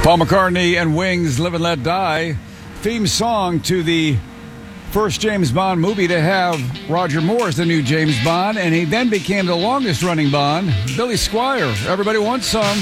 Paul McCartney and Wings' Live and Let Die, theme song to the first James Bond movie to have Roger Moore as the new James Bond, and he then became the longest running Bond, Billy Squier. Everybody wants some.